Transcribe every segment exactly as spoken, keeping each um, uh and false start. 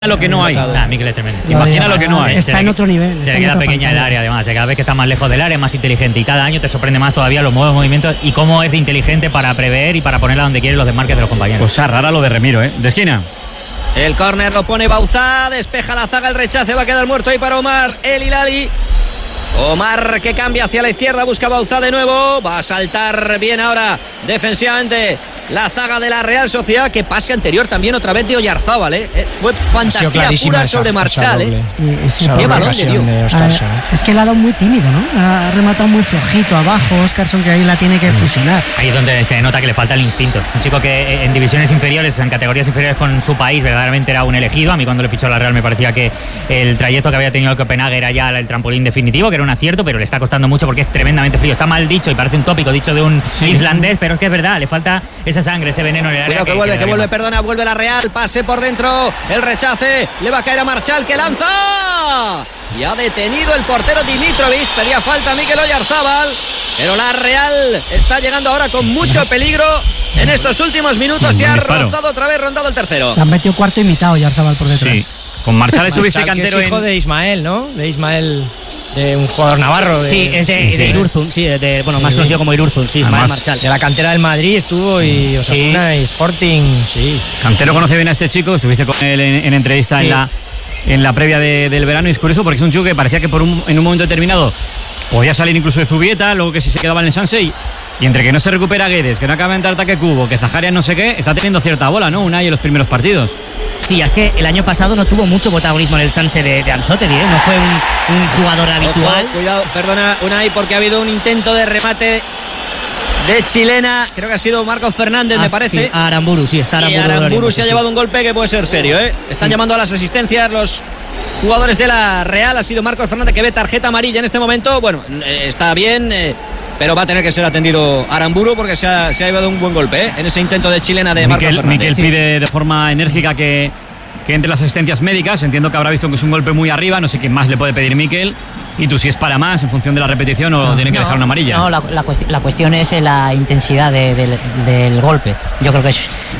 lo que no hay. Nah, Mikel es tremendo. Imagina lo que no hay. Está en otro nivel. Se le queda pequeña el área, además. Cada vez que está más lejos del área es más inteligente. Y cada año te sorprende más todavía los nuevos movimientos y cómo es de inteligente para prever y para ponerla donde quiere los desmarques de los compañeros. Cosa rara lo de Remiro, ¿eh? De esquina. El córner lo pone Bauzá, despeja la zaga, el rechace, va a quedar muerto ahí para Omar El Hilali. Omar que cambia hacia la izquierda, busca Bauzá de nuevo, va a saltar bien ahora defensivamente la zaga de la Real Sociedad. Que pase anterior también otra vez de Oyarzábal, ¿eh? Fue fantasía pura sobre Marchal, ¿eh? Sí, qué balón le dio. De Oscarson, ¿eh? Es que le ha dado muy tímido, ¿no? Ha rematado muy flojito abajo Oscarson, que ahí la tiene que fusilar. Ahí es donde se nota que le falta el instinto. Un chico que en divisiones inferiores, en categorías inferiores con su país, verdaderamente era un elegido. A mí cuando le fichó a la Real me parecía que el trayecto que había tenido el Copenhague era ya el trampolín definitivo, que era un acierto, pero le está costando mucho porque es tremendamente frío. Está mal dicho y parece un tópico dicho de un sí. islandés, pero es que es verdad, le falta esa sangre, ese veneno en el área. Cuidado que, que vuelve, que, que vuelve, más. perdona, vuelve la Real, pase por dentro, el rechace, le va a caer a Marchal, que lanza. Y ha detenido el portero Dimitrovic, pedía falta a Mikel Oyarzábal, pero la Real está llegando ahora con mucho peligro en estos últimos minutos y ha rozado otra vez, rondado el tercero. Le han metido cuarto y mitad Oyarzábal por detrás. Sí. Con Marchal estuviste cantero es hijo en... de Ismael, ¿no? De Ismael, de un jugador navarro. De... Sí, es de, sí, sí. de Irurzun, sí, de, bueno, sí. más conocido como Irurzun, sí, Ismael Marchal. De la cantera del Madrid estuvo y Osasuna sí. y Sporting, sí. Cantero conoce bien a este chico, estuviste con él en, en entrevista sí. en la en la previa de, del verano, y es curioso porque es un chico que parecía que por un, en un momento determinado podía salir incluso de Zubieta, luego que sí se quedaba en el Sanse y, y entre que no se recupera Guedes, que no acaba de entrar ataque Cubo, que Zaharias no sé qué, está teniendo cierta bola, ¿no? Unai en los primeros partidos. Sí, es que el año pasado no tuvo mucho protagonismo en el Sanse de, de Ancelotti, ¿eh? No fue un, un jugador habitual. Ojo, cuidado, perdona Unai, porque ha habido un intento de remate de chilena, creo que ha sido Marcos Fernández, ah, me parece. Sí, Aramburu, sí, está Aramburu. Y Aramburu se ha sí. llevado un golpe que puede ser serio, ¿eh? Están sí. llamando a las asistencias los jugadores de la Real. Ha sido Marcos Fernández, que ve tarjeta amarilla en este momento. Bueno, eh, está bien, eh, pero va a tener que ser atendido Aramburu porque se ha, se ha llevado un buen golpe, ¿eh? En ese intento de chilena de Marcos Miquel, Fernández. Miquel sí. pide de forma enérgica que, que entre las asistencias médicas. Entiendo que habrá visto que es un golpe muy arriba. No sé quién más le puede pedir Miquel. ¿Y tú si es para más en función de la repetición o no, tiene que no, dejar una amarilla? No, la, la, cuestión, la cuestión es la intensidad de, de, del golpe. Yo creo que es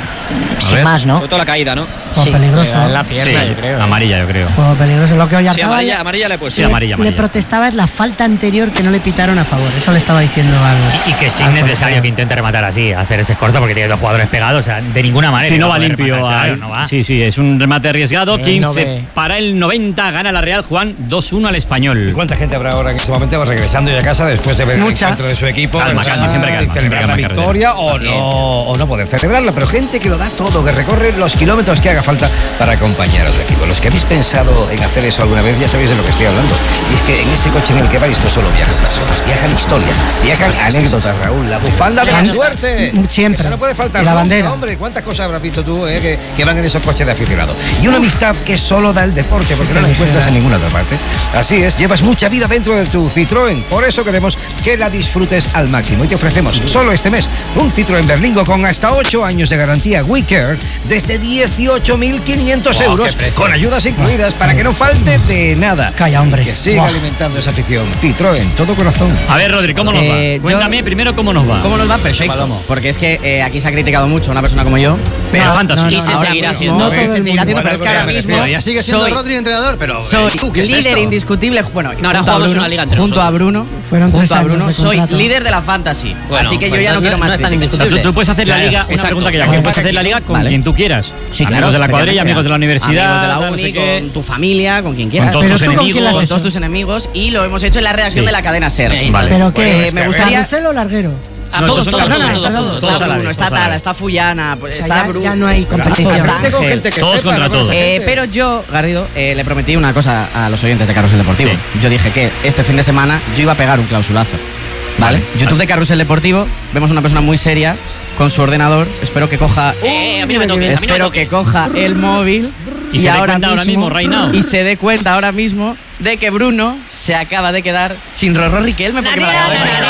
sin más, ¿no? Sobre todo la caída, ¿no? Sí. Peligroso. En la pierna, sí, yo creo. Amarilla, yo creo. Juego peligroso. Lo que Oyarzábal, sí, amarilla, amarilla le he puesto. Sí, amarilla, amarilla. Le protestaba es la falta anterior que no le pitaron a favor. Eso le estaba diciendo al. Y, y que es innecesario que intente rematar así, hacer ese escorzo porque tiene dos jugadores pegados. O sea, de ninguna manera. Sí, no va limpio. Rematar, claro, no va. Sí, sí, es un remate arriesgado. Eh, quince no para el noventa. Gana la Real, Juan, dos uno al Español. ¿Y cuánta gente habrá ahora en este momento regresando ya a casa después de ver Mucha. el encuentro de su equipo? Calma, calma, siempre calma, y celebrar siempre la calma, victoria o no, o no poder celebrarla, pero gente que lo da todo, que recorre los kilómetros que haga falta para acompañar a su equipo. Los que habéis pensado en hacer eso alguna vez ya sabéis de lo que estoy hablando. Y es que en ese coche en el que vais no solo viajan personas, viajan historias, viajan anécdotas, Raúl, la bufanda de la suerte. Siempre. Esa no puede faltar. Y la nunca, bandera. Hombre, ¿cuántas cosas habrás visto tú eh, que, que van en esos coches de aficionado? Y una amistad que solo da el deporte, porque no la encuentras en ninguna otra parte. Así es, llevas mucha vida dentro de tu Citroën. Por eso queremos que la disfrutes al máximo. Y te ofrecemos sí. solo este mes un Citroën Berlingo con hasta ocho años de garantía WeCare desde dieciocho mil quinientos oh, euros, con ayudas incluidas, para que no falte de nada. Calla, hombre. Y que siga oh. alimentando esa afición. Citroën, todo corazón. A ver, Rodri, ¿cómo nos eh, va? Cuéntame yo, primero cómo nos va. ¿Cómo nos va? Perfecto. Porque es que eh, aquí se ha criticado mucho a una persona como yo. Pero no, fantasy. No, no, y se seguirá haciendo. No, no, se seguirá haciendo, pero es que ahora mismo. Ya sigue siendo soy, Rodri entrenador, pero. Soy ¿tú, qué es líder esto? indiscutible. Bueno, no, ahora junto, a jugamos Bruno, una liga entre junto a Bruno. Fueron junto a tres Bruno, años de soy contrato. líder de la fantasy. Bueno, así que pues yo ya no, no quiero no más es tan críticas. O sea, tú, tú puedes hacer la claro, liga, una exacto. pregunta que ya, que puedes hacer la liga con vale. quien tú quieras. Sí, amigos claro, de la cuadrilla, amigos de la universidad, amigos de la uni, no sé qué. con tu familia, con quien quieras. Con todos tus Pero tú, ¿con quién enemigos. la has Con hecho? todos tus enemigos. Y lo hemos hecho en la redacción Sí. de la cadena SER. Vale. ¿Pero qué? Eh, me gustaría. ¿Carrusel o larguero? A No, todos, estos todos, son todos, todos, todos, todos, todos. todos. Está a la Bruno, vez, está todos a la Tala, vez. está Fullana, O sea, está ya, Bruno. ya no hay competición. Está Gente con Ángel. gente que Todos sepa, contra no con todos. esa Eh, gente. pero yo, Garrido, eh, le prometí una cosa a los oyentes de Carrusel Deportivo. Sí. Yo dije que este fin de semana yo iba a pegar un clausulazo. ¿Vale? Vale. YouTube Así. de Carrusel Deportivo, vemos una persona muy seria con su ordenador. Espero que coja. Eh, a mí no me toques, a mí no me espero toques. que coja el móvil. Y se dé cuenta ahora mismo, right now. Y se dé cuenta ahora mismo de que Bruno se acaba de quedar sin Rorro Riquelme porque me lo acabo de fichar.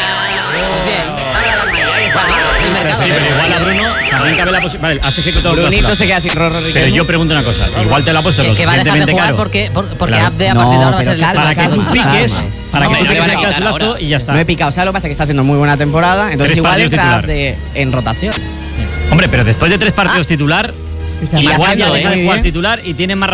Sí, pero igual a Bruno también cabe la posibilidad. Vale, has ejecutado el Brunito clausula. se queda sin Rorro Riquelme. Pero yo pregunto una cosa, igual te la ha puesto lo Que, que va a dejar de suficientemente jugar caro porque, por, porque Claro. Abde a No, partir de ahora va a pero ser el calma, para que tú calma, piques, calma. para que No, tú no piques le van a el quitar clausulazo ahora. y ya está. No he picado, ¿sabes lo que pasa? Que está haciendo muy buena temporada. Entonces Tres igual partidos entra titular. de, en rotación. Hombre, pero después de tres partidos titular, Igual ya haciendo, deja de ¿eh? jugar titular y tiene más